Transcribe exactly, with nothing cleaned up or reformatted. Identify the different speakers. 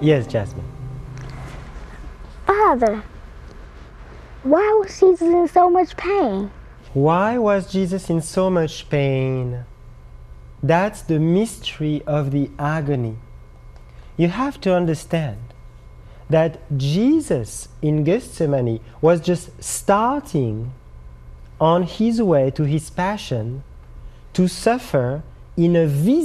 Speaker 1: Yes, Jasmine.
Speaker 2: Father, why was Jesus in so much pain?
Speaker 1: Why was Jesus in so much pain? That's the mystery of the agony. You have to understand that Jesus in Gethsemane was just starting on his way to his passion to suffer in a visible